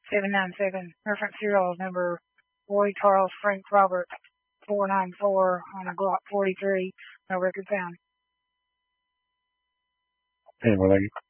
797. Reference serial number Roy Charles Frank Robert 494 on a Glock 43. No record found. And when I